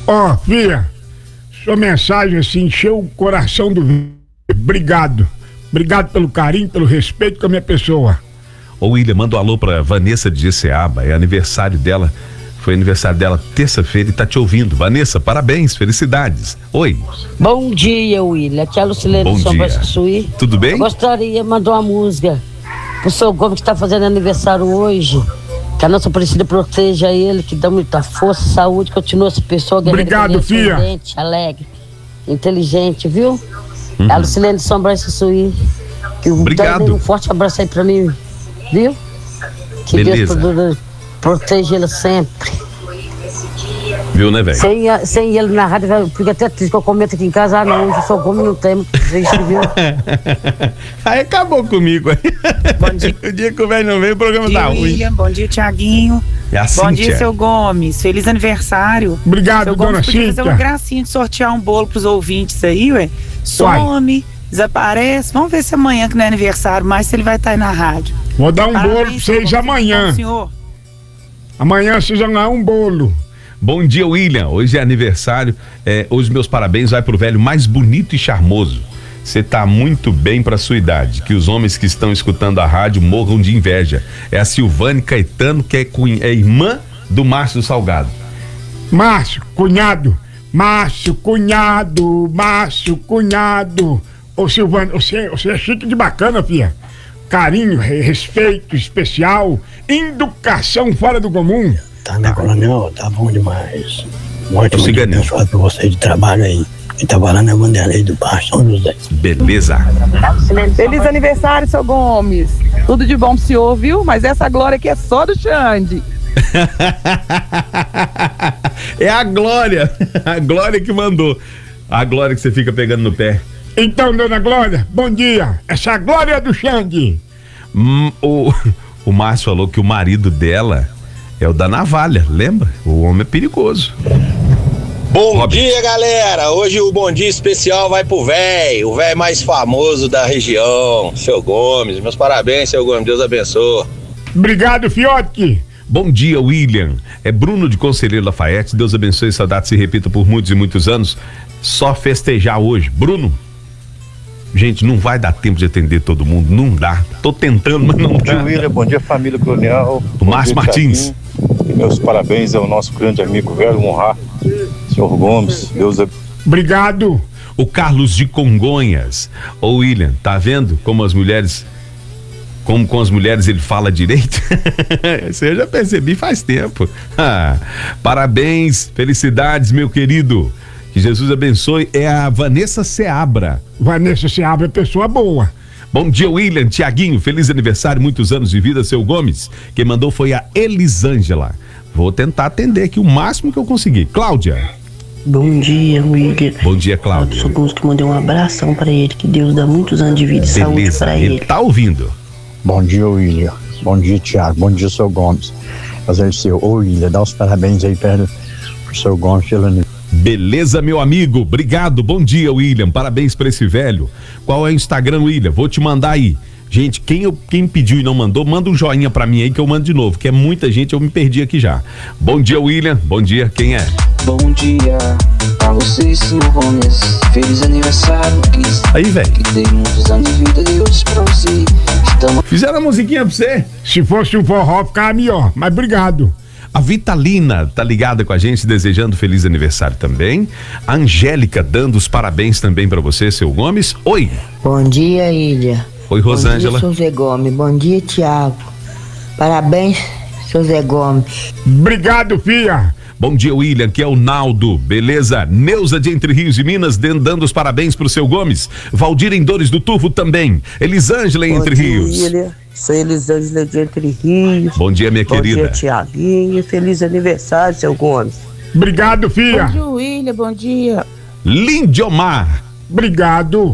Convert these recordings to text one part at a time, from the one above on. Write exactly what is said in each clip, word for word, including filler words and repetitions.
Ó, oh, filha, sua mensagem assim encheu o coração do... Obrigado. Obrigado pelo carinho, pelo respeito com a minha pessoa. Ô William, manda um alô pra Vanessa de Jeceaba, é aniversário dela, foi aniversário dela terça-feira e tá te ouvindo. Vanessa, parabéns, felicidades. Oi. Bom dia, William, aqui é a Lucilene de São Suí. Tudo bem? Eu gostaria de mandar uma música pro seu Gomes que tá fazendo aniversário hoje, que a nossa Aparecida proteja ele, que dá muita força, saúde, continua essa pessoa guerreira. Obrigado, filha. Alegre, inteligente, viu? Uhum. É a Lucilene de São Suí. Obrigado. Um forte abraço aí pra mim, viu? Que Beleza. Deus proteja ele sempre. Viu, né, velho? Sem, sem ele na rádio, eu fico até triste que eu comento aqui em casa. Ah, não, hoje eu sou como não tem muito triste, viu? Aí acabou comigo. Bom dia. O dia que o velho não veio, o programa Bom dia, tá ruim. William. Bom dia, Tiaguinho. É a Bom Cíntia. dia, seu Gomes. Feliz aniversário. Obrigado, seu dona Gomes podia Cíntia. fazer uma gracinha de sortear um bolo pros ouvintes aí, ué. Some, desaparece. Vamos ver se amanhã, que não é aniversário, mas se ele vai estar aí na rádio. Vou dar um Parabéns, bolo pra vocês seu amanhã. Bom, senhor. Amanhã vocês vão ganhar um bolo. Bom dia, William. Hoje é aniversário. É, hoje meus parabéns vai pro velho mais bonito e charmoso. Você tá muito bem pra sua idade. Que os homens que estão escutando a rádio morram de inveja. É a Silvane Caetano, que é, cunha, é irmã do Márcio Salgado. Márcio, cunhado. Márcio, cunhado. Márcio, cunhado. Ô, Silvano, você, você é chique de bacana, filha. Carinho, respeito especial, educação fora do comum. Tá, né, coronel? Tá bom demais. Um ótimo dia abençoado pra você de trabalho aí. Quem tava lá na Vanderlei do Baixo São José. Beleza. Feliz aniversário, seu Gomes. Tudo de bom pro senhor, viu? Mas essa glória aqui é só do Xande. É a Glória. A Glória que mandou. A Glória que você fica pegando no pé. Então, dona Glória, bom dia. Essa Glória é do Xande. Hum, o, o Márcio falou que o marido dela é o da navalha, lembra? O homem é perigoso. Bom Robin. dia, galera. Hoje o bom dia especial vai pro véio, o véio mais famoso da região, seu Gomes. Meus parabéns, seu Gomes. Deus abençoe. Obrigado, Fiote. Bom dia, William. É Bruno de Conselheiro Lafayette. Deus abençoe, essa data se repita por muitos e muitos anos. Só festejar hoje. Bruno, gente, não vai dar tempo de atender todo mundo, não dá. Tô tentando, mas não Bom dá. dia, William. Bom dia, família colonial. O Márcio Martins. E meus parabéns ao nosso grande amigo velho Monrar, senhor Gomes. Deus abençoe. Obrigado. O Carlos de Congonhas. Ô, William, tá vendo como as mulheres, como com as mulheres ele fala direito? Isso eu já percebi faz tempo. Ah, parabéns, felicidades, meu querido. Que Jesus abençoe. É a Vanessa Seabra. Vanessa Seabra é pessoa boa. Bom dia, William, Tiaguinho, feliz aniversário, muitos anos de vida, seu Gomes. Quem mandou foi a Elisângela. Vou tentar atender aqui o máximo que eu conseguir. Cláudia. Bom dia, William. Bom dia, Cláudia. Sou Gomes que mandei um abração pra ele. Que Deus dá muitos anos de vida e saúde Beleza, pra ele ele. tá ouvindo. Bom dia, William. Bom dia, Tiago. Bom dia, seu Gomes. Fazer seu, ô William, dá os parabéns aí perto pro seu Gomes pelo aniversário. Beleza, meu amigo, obrigado, bom dia, William, parabéns pra esse velho. Qual é o Instagram, William? Vou te mandar aí. Gente, quem, eu, quem pediu e não mandou, manda um joinha pra mim aí que eu mando de novo, que é muita gente, eu me perdi aqui já. Bom dia, William, bom dia, quem é? Bom dia pra você, senhor Gomes. Feliz aniversário, que, Aí, velho. que dê muitos anos de vida, Deus pra você. Estamos... Fizeram a musiquinha pra você? Se fosse um forró, ficava melhor, mas obrigado. A Vitalina tá ligada com a gente, desejando feliz aniversário também. A Angélica dando os parabéns também pra você, seu Gomes. Oi. Bom dia, Ilha. Oi, Rosângela. Bom dia, seu Zé Gomes. Bom dia, Tiago. Parabéns, seu Zé Gomes. Obrigado, filha. Bom dia, William, que é o Naldo, beleza? Neuza de Entre Rios e Minas, dando os parabéns pro seu Gomes. Valdir em Dores do Turvo também. Elisângela em Entre Rios. Bom dia, sou Elisângela de Entre Rios. Bom dia, minha Bom querida. Bom dia, Tiaguinho. Feliz aniversário, seu Gomes. Obrigado, filha. Bom dia, William. Bom dia. Lindiomar. Obrigado.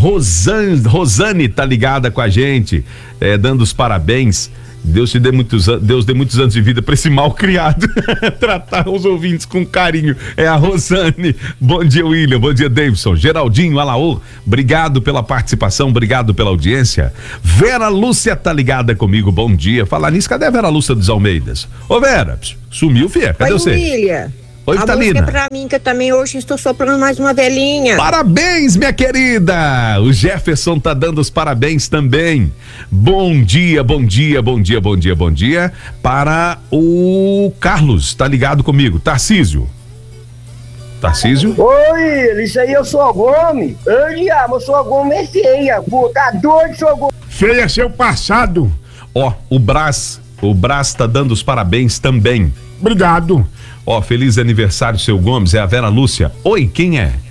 Rosan, Rosane tá ligada com a gente, é, dando os parabéns. Deus te dê muitos, Deus dê muitos anos de vida pra esse mal criado. Tratar os ouvintes com carinho. É a Rosane. Bom dia, William. Bom dia, Davidson. Geraldinho, Alaô. Obrigado pela participação, obrigado pela audiência. Vera Lúcia tá ligada comigo. Bom dia. Falar nisso, cadê a Vera Lúcia dos Almeidas? Ô, Vera, sumiu, fia? Cadê Oi, você? William. Oi, a Vitalina. música é pra mim, que eu também hoje estou soprando mais uma velhinha. Parabéns, minha querida! O Jefferson tá dando os parabéns também. Bom dia, bom dia, bom dia, bom dia, bom dia para o Carlos, tá ligado comigo? Tarcísio. Tarcísio? Oi, isso aí eu sou o Gomes. Eu diabo, eu sou o Gomes é feia, pô, tá doido, sou o Gomes. Feia é seu passado. Ó, o Brás, o Brás tá dando os parabéns também. Obrigado. Ó, feliz aniversário, seu Gomes, é a Vera Lúcia. Oi, quem é?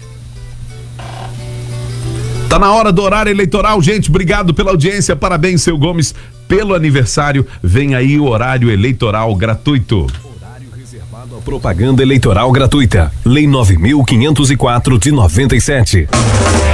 Tá na hora do horário eleitoral, gente, obrigado pela audiência, parabéns, seu Gomes, pelo aniversário. Vem aí o horário eleitoral gratuito. Propaganda eleitoral gratuita. Lei nove mil quinhentos e quatro de noventa e sete.